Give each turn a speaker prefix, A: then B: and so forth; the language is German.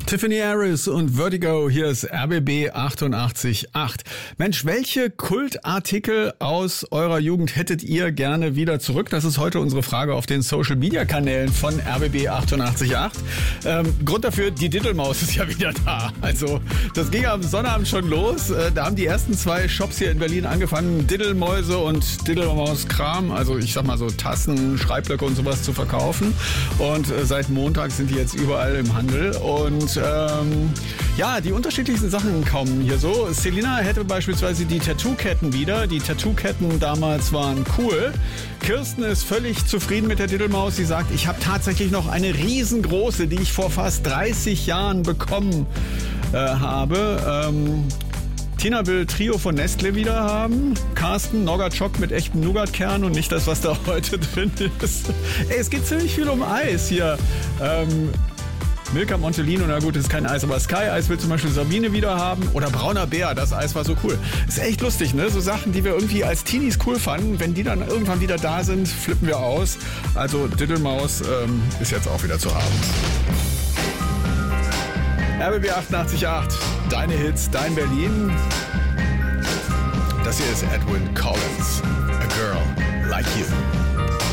A: Tiffany Harris und Vertigo, hier ist RBB 88.8. Mensch, welche Kultartikel aus eurer Jugend hättet ihr gerne wieder zurück? Das ist heute unsere Frage auf den Social-Media-Kanälen von RBB 88.8. Grund dafür, die Diddelmaus ist ja wieder da. Also das ging am Sonnabend schon los. Da haben die ersten 2 Shops hier in Berlin angefangen, Diddelmäuse und Diddelmaus-Kram, also ich sag mal so Tassen, Schreibblöcke und sowas zu verkaufen. Und seit Montag sind die jetzt überall im Handel. Und ja, die unterschiedlichsten Sachen kommen hier so. Selina hätte beispielsweise die Tattoo-Ketten wieder. Die Tattoo-Ketten damals waren cool. Kirsten ist völlig zufrieden mit der Diddelmaus. Sie sagt, ich habe tatsächlich noch eine riesengroße, die ich vor fast 30 Jahren bekommen habe. Tina will Trio von Nestle wieder haben. Carsten, Nougat-Schock mit echtem Nougat-Kern und nicht das, was da heute drin ist. Ey, es geht ziemlich viel um Eis hier. Milka Montellino, na gut, das ist kein Eis, aber Sky Eis will zum Beispiel Sabine wieder haben. Oder Brauner Bär, das Eis war so cool. Ist echt lustig, ne? So Sachen, die wir irgendwie als Teenies cool fanden. Wenn die dann irgendwann wieder da sind, flippen wir aus. Also Diddelmaus ist jetzt auch wieder zu haben. RBB 88.8, deine Hits, dein Berlin. Das hier ist Edwyn Collins, A Girl Like You.